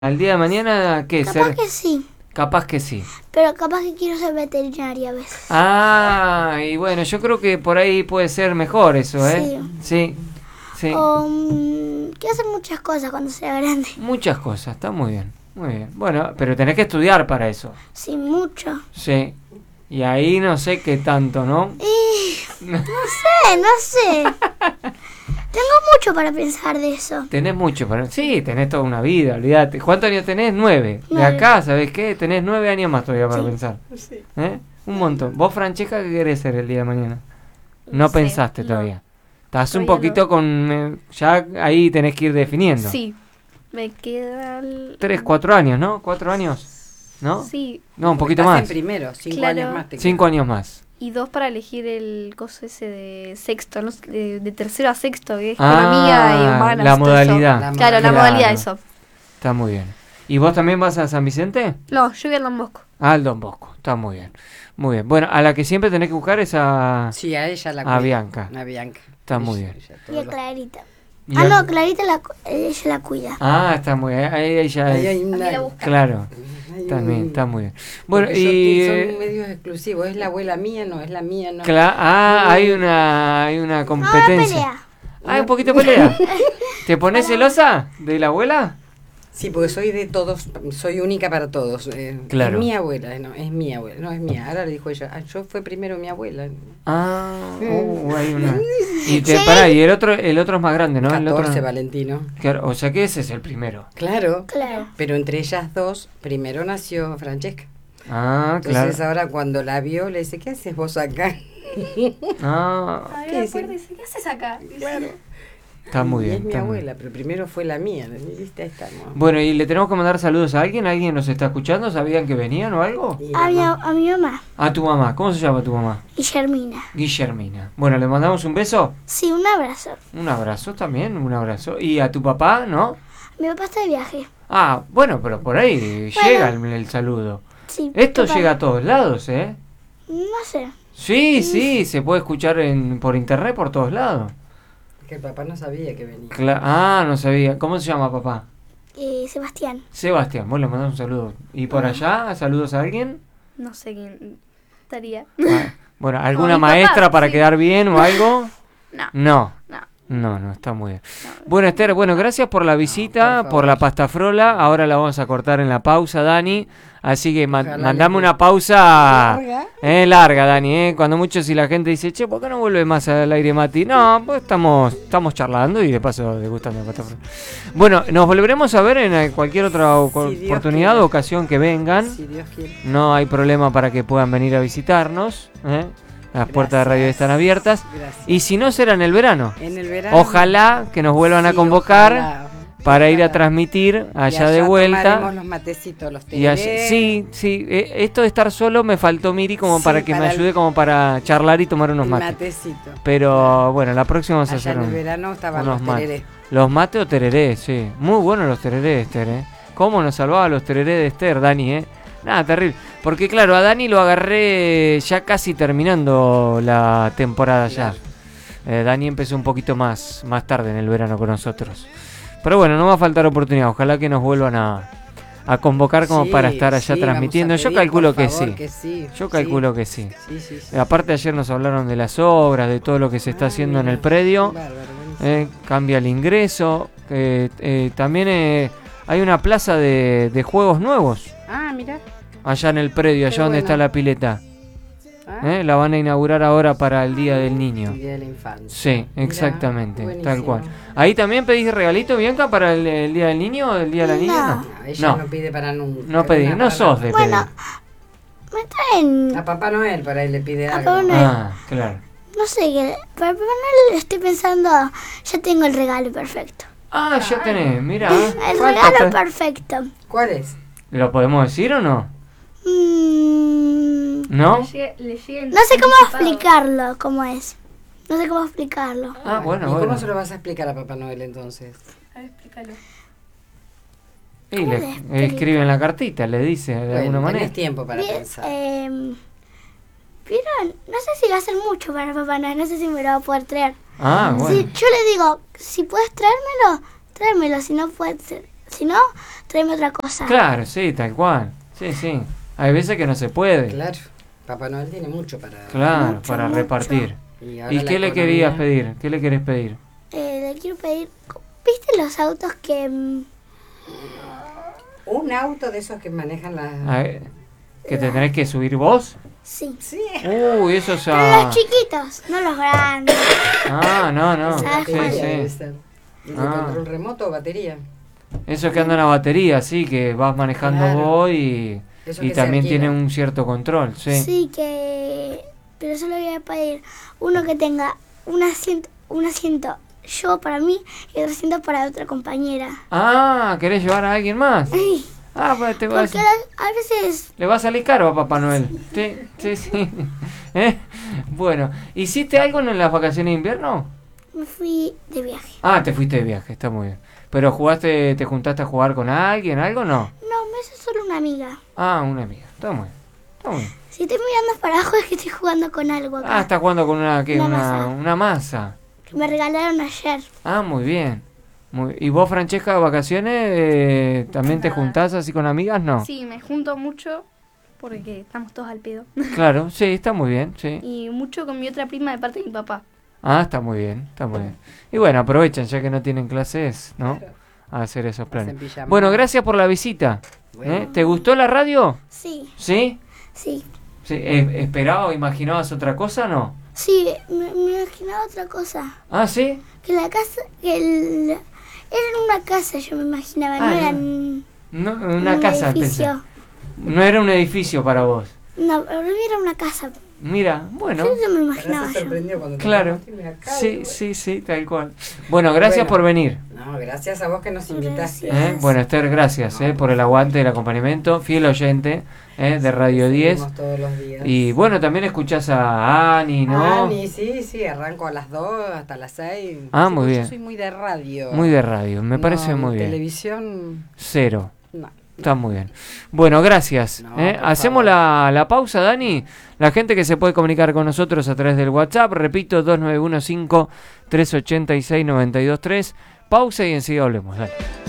Al día de mañana, ¿qué? Capaz que sí, Capaz que sí. pero capaz que quiero ser veterinaria a veces. Ah, y bueno, yo creo que por ahí puede ser mejor eso, ¿eh? Sí, sí. O quiero hacer muchas cosas cuando sea grande. Muchas cosas, está muy bien, muy bien. Bueno, pero tenés que estudiar para eso. Sí, mucho. Sí. Y ahí no sé qué tanto, ¿no? Y no sé. Tengo mucho para pensar de eso. Tenés mucho para... Sí, tenés toda una vida, olvídate. ¿Cuántos años tenés? 9. De 9. acá, ¿sabés qué? Tenés 9 años más todavía para Sí. pensar. Sí. ¿Eh? Un montón. ¿Vos, Francesca, qué querés ser el día de mañana? No sé, pensaste no. todavía. Estás un Todavía poquito no. con... ya ahí tenés que ir definiendo. Sí, me queda... 3, 4 años, ¿no? 4 años, ¿no? Sí, No, un poquito Estás más. en primero, 5 Claro. años más te 5 años más. y 2 para elegir el coso ese de sexto, no sé, de tercero a sexto, que es economía y humanas. la todo eso. modalidad. La Claro, la Claro. modalidad, eso. Está muy bien. ¿Y vos también vas a San Vicente? No, yo voy al Don Bosco. Ah, al Don Bosco. Está muy bien. Muy bien. Bueno, a la que siempre tenés que buscar es a... Sí, a ella la A cuida. Bianca. A Bianca. Está muy bien. Ella Y todo a lo- Clarita. y Ah, a- no, Clarita ella la cuida. Ah, está muy bien. Ahí ya Ahí es... hay A mí una- la busca. Claro. hay También, un- está muy bien. Bueno, porque y... son medios exclusivos. Es la abuela mía, no es la mía, no. hay una competencia. Pelea. Ah, un poquito de pelea. ¿Te pones celosa de la abuela? Sí, porque soy de todos, soy única para todos. Claro. Es mi abuela, no, es mi abuela, no es mía. Ahora le dijo ella, yo fue primero mi abuela. Ah, hay una. Y y el otro es más grande, ¿no? 14, El otro. Valentino. Claro, o sea que ese es el primero. Claro. Claro. Pero entre ellas dos, primero nació Francesca. Ah, claro. Entonces ahora cuando la vio, le dice, ¿qué haces vos acá? Ah, Ay, ¿Qué me dice? acuerdo y dice, ¿qué haces acá? Claro. está muy Y bien. es mi está muy abuela, pero primero fue la mía. ¿Viste? Ahí estamos. Bueno, y le tenemos que mandar saludos a alguien. ¿Alguien nos está escuchando? ¿Sabían que venían o algo? Y A mamá. mi mamá. A tu mamá. ¿Cómo se llama tu mamá? Y Germina. Guillermina. Bueno, le mandamos un beso. Sí, un abrazo. Un abrazo también, un abrazo. ¿Y a tu papá, no? Mi papá está de viaje. Ah, bueno, pero por ahí llega el saludo. Sí. Esto papá. llega a todos lados, ¿eh? No sé. Sí, sí, se puede escuchar por internet por todos lados. Que el papá no sabía que venía. No sabía. ¿Cómo se llama papá? Sebastián. Sebastián, vos le mandás un saludo. ¿Y por allá, saludos a alguien? No sé quién estaría. Ah, bueno, ¿alguna No, mi papá, maestra para sí. quedar bien o algo? No, No. no. No, está muy bien. Bueno, Esther, gracias por la visita, por por la favor. pastafrola. Ahora la vamos a cortar en la pausa, Dani. Así que Ojalá mandame le- una pausa ¿Larga? larga, Dani. Cuando mucho si la gente dice, che, ¿por qué no vuelve más al aire, Mati? No, pues estamos charlando y de paso degustando la pastafrola. Bueno, nos volveremos a ver en cualquier otra Si Dios oportunidad quiere. o ocasión que vengan. Si Dios quiere. No hay problema para que puedan venir a visitarnos. Las puertas de radio están abiertas. Gracias. Y si no, será en el verano. En el verano. Ojalá que nos vuelvan a Sí, convocar ojalá. para ir a Ojalá. transmitir Y allá de vuelta. tomaremos los matecitos, los Y allá- tererés. sí, esto de estar solo me faltó Miri como Sí, para que me para el- ayude como para charlar y tomar unos El mates. matecito. Pero bueno, la próxima vamos a Allá hacer en el verano estaban unos los mates. tererés. Los mates o tererés, sí. Muy buenos los tererés, Esther, ¿eh? ¿Cómo nos salvaba los tererés de Esther, Dani, eh? Nada, terrible. Porque claro, a Dani lo agarré ya casi terminando la temporada ya. Dani empezó un poquito más tarde en el verano con nosotros. Pero bueno, no va a faltar oportunidad. Ojalá que nos vuelvan a convocar como Sí, para estar allá sí, transmitiendo. vamos a Yo pedir, calculo por que favor, sí. que sí. Yo Sí. calculo que sí. Sí. Aparte ayer nos hablaron de las obras, de todo lo que se está haciendo en el predio. Bárbaro, buenísimo. Cambia el ingreso. También hay una plaza de juegos nuevos Ah, mira. allá en el predio, allá Qué donde bueno. está la pileta. Ah, La van a inaugurar ahora para el Día del Niño. el día de la infancia. Sí, Mirá, exactamente, buenísimo. tal cual. ¿Ahí también pedís regalito, Bianca, para el Día del Niño o el Día de la Niña? No. No, ella no pide para nunca. No pedís, no para sos de Bueno, me traen. pedir. A Papá Noel para él le pide A algo. Papá pedir. Noel. Ah, claro. No sé qué. Para Papá Noel estoy pensando. Ya tengo el regalo perfecto. Ah, ya tenés, mira. El regalo perfecto. ¿Cuál es? ¿Lo podemos decir o no? ¿No? Le llega No sé cómo anticipado. explicarlo, cómo es. No sé cómo explicarlo. Ah, ¿Y bueno. cómo se lo vas a explicar a Papá Noel entonces? A ver, explícalo. Y ¿Cómo le le explico? escribe en la cartita, le dice de alguna Bueno, manera. tenés tiempo para Bien, pensar. ¿vieron? No sé si va a ser mucho para Papá Noel. No sé si me lo va a poder traer. Ah, Si bueno. yo le digo, si puedes traérmelo, tráemelo. Si no puedes, Si no, tráeme otra cosa. Claro, sí, tal cual. Sí, sí. Hay veces que no se puede. Claro. Papá Noel tiene mucho para... Claro, Mucho, para mucho. repartir. ahora ¿Y la qué le economía- querías pedir? ¿Qué le querés pedir? Le quiero pedir... ¿Viste los autos que... Un auto de esos que manejan las... A ver, ¿que te tenés que subir vos? Sí. Sí. Uy, eso Pero ya... los chiquitos, no los grandes. Ah, no. ¿Sabes Sí, cuál? Debe sí. ser. ¿Y Ah. de control remoto o batería? Eso que anda en la batería, sí, que vas manejando Claro. vos y Eso que se también alquila. tiene un cierto control, sí. Sí, que... Pero solo voy a pedir uno que tenga un asiento yo para mí y otro asiento para otra compañera. Ah, ¿querés llevar a alguien más? Ay, Ah, pues te va a... porque a veces Le va a salir caro a Papá Noel. Sí, sí, sí. ¿Eh? Bueno, ¿hiciste algo en las vacaciones de invierno? me fui de viaje. Ah, te fuiste de viaje, está muy bien. ¿Pero te juntaste a jugar con alguien, algo no? No, me hizo solo una amiga. Ah, una amiga, está muy bien. Está muy bien. Si estoy mirando para abajo es que estoy jugando con algo acá. Ah, está jugando con ¿qué? Una masa. Una masa. Que me regalaron ayer. Ah, muy bien. ¿Y vos, Francesca, vacaciones, también te juntás así con amigas? No. Sí, me junto mucho porque estamos todos al pedo. Claro, sí, está muy bien, sí. Y mucho con mi otra prima de parte de mi papá. Ah, está muy bien, está muy bien. Y bueno, aprovechan ya que no tienen clases, ¿no? A hacer esos planes. Hacen pijamada. Bueno, gracias por la visita. Bueno. ¿Te gustó la radio? Sí, ¿Sí? sí. Sí, ¿esperabas o imaginabas otra cosa no? Sí, me imaginaba otra cosa. Ah, ¿sí? Que la casa, era una casa, yo me imaginaba, no Ah, era No, una un casa. edificio. pensé. No era un edificio para vos. No, para mí era una casa. Mira, bueno. Yo no me Ahora imaginaba se yo. sorprendió cuando te Claro. contaste, mira acá, Sí, y sí, sí, tal cual. Bueno, gracias Bueno. por venir. No, gracias a vos que nos invitaste. Gracias. Bueno, Esther, gracias por el aguante, el acompañamiento. Fiel oyente de Radio 10. Seguimos todos los días. Y bueno, también escuchás a Ani, ¿no? Ani, sí, arranco a las 2 hasta las 6. Ah, Sí, muy porque bien. Yo soy muy de radio. Muy de radio, me parece No, muy bien. Televisión, Cero. no. Está muy bien. Bueno, gracias. No, ¿eh? por Hacemos favor. la pausa, Dani. La gente que se puede comunicar con nosotros a través del WhatsApp, repito, 2915-386-923. Pausa y enseguida hablemos. Dale.